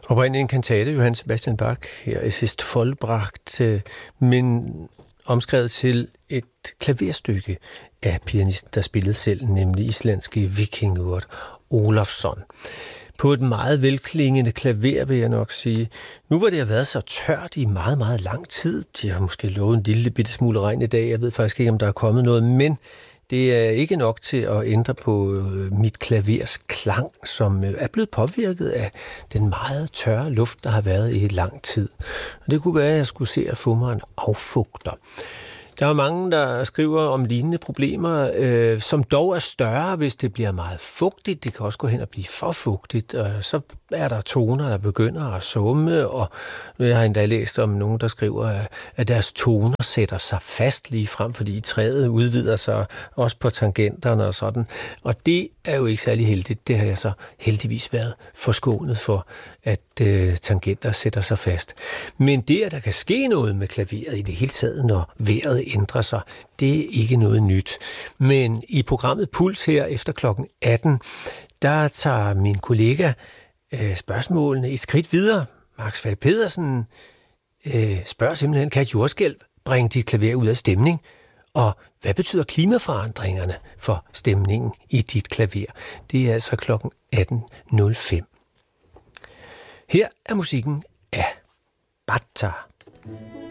Oprindeligt en kantate, Johann Sebastian Bach, her Es ist vollbracht, men omskrevet til et klaverstykke af pianisten, der spillede selv, nemlig islandske Víkingur Ólafsson. På et meget velklingende klaver, vil jeg nok sige. Nu hvor det har været så tørt i meget, meget lang tid, de har måske lovet en lille bitte smule regn i dag, jeg ved faktisk ikke, om der er kommet noget, men det er ikke nok til at ændre på mit klavers klang, som er blevet påvirket af den meget tørre luft, der har været i lang tid. Og det kunne være, at jeg skulle se at få mig en affugter. Der er mange, der skriver om lignende problemer, som dog er større, hvis det bliver meget fugtigt. Det kan også gå hen og blive for fugtigt. Så er der toner, der begynder at summe, og jeg har endda læst om nogen, der skriver, at deres toner sætter sig fast lige frem, fordi træet udvider sig også på tangenterne og sådan. Og det er jo ikke særlig heldigt. Det har jeg så heldigvis været forskånet for, at tangenter sætter sig fast. Men det, at der kan ske noget med klaveret i det hele taget, når vejret ændrer sig, det er ikke noget nyt. Men i programmet Puls her efter klokken 18, der tager min kollega spørgsmålene et skridt videre. Max Fag Pedersen spørger simpelthen, kan et jordskælv bringe dit klaver ud af stemning? Og hvad betyder klimaforandringerne for stemningen i dit klaver? Det er altså klokken 18.05. Her er musikken af Bata.